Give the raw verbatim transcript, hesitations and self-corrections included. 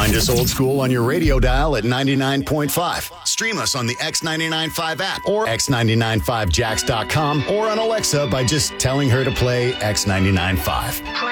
Find us old school on your radio dial at ninety-nine point five. Stream us on the X ninety-nine point five app or x ninety-nine five jacks dot com or on Alexa by just telling her to play X ninety-nine point five.